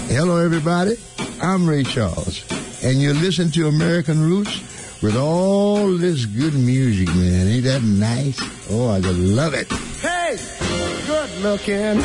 Hello, everybody. I'm Ray Charles, and you listen to American Roots with all this good music, man. Ain't that nice? Oh, I just love it. Hey, good looking.